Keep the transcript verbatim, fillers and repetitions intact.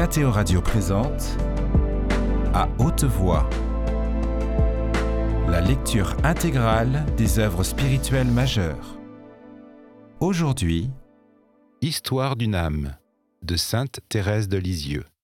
K T O Radio présente À haute voix, la lecture intégrale des œuvres spirituelles majeures. Aujourd'hui, Histoire d'une âme de Sainte Thérèse de Lisieux.